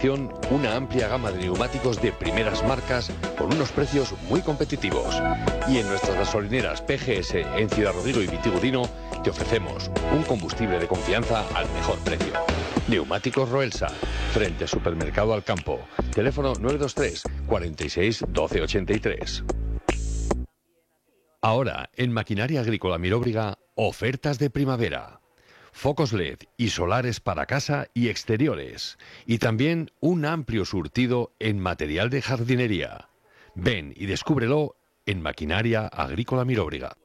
disposición una amplia gama de neumáticos de primeras marcas con unos precios muy competitivos. Y en nuestras gasolineras PGS en Ciudad Rodrigo y Vitigudino te ofrecemos un combustible de confianza al mejor precio. Neumáticos Roelsa, frente Supermercado al Campo. Teléfono 923 46 12 83. Ahora, en Maquinaria Agrícola Miróbriga, ofertas de primavera. Focos LED y solares para casa y exteriores. Y también un amplio surtido en material de jardinería. Ven y descúbrelo en Maquinaria Agrícola Miróbriga.